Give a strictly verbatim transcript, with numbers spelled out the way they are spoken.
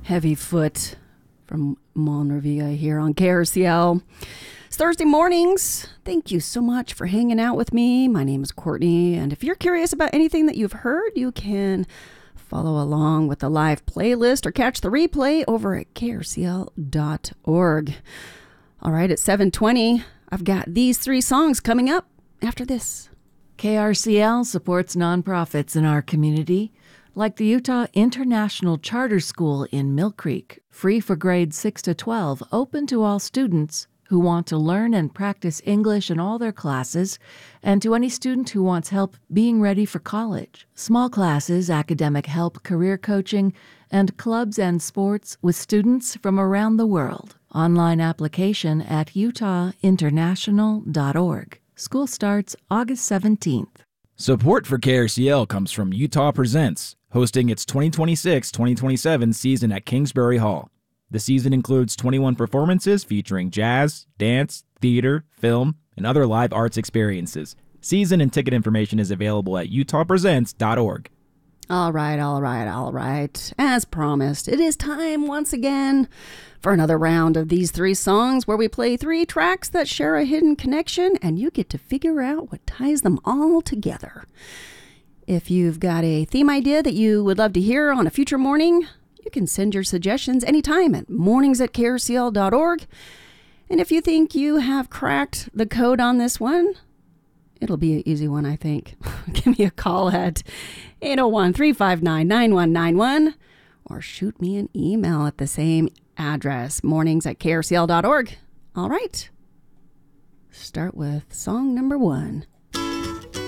Heavy Foot from Monrovia here on K R C L. It's Thursday mornings. Thank you so much for hanging out with me. My name is Courtney, and if you're curious about anything that you've heard, you can follow along with the live playlist or catch the replay over at K R C L dot org. All right, at seven twenty, I've got these three songs coming up after this. K R C L supports nonprofits in our community, like the Utah International Charter School in Mill Creek, free for grades six to twelve, open to all students who want to learn and practice English in all their classes, and to any student who wants help being ready for college. Small classes, academic help, career coaching, and clubs and sports with students from around the world. Online application at Utah International dot org. School starts August seventeenth. Support for K R C L comes from Utah Presents, hosting its twenty twenty-six twenty twenty-seven season at Kingsbury Hall. The season includes twenty-one performances featuring jazz, dance, theater, film, and other live arts experiences. Season and ticket information is available at Utah Presents dot org. All right, all right, all right. As promised, it is time once again for another round of these three songs where we play three tracks that share a hidden connection, and you get to figure out what ties them all together. If you've got a theme idea that you would love to hear on a future morning, you can send your suggestions anytime at mornings at K R C L dot org. And if you think you have cracked the code on this one, it'll be an easy one, I think. Give me a call at eight oh one, three five nine, nine one nine one or shoot me an email at the same address, mornings at K R C L dot org. All right. Start with song number one.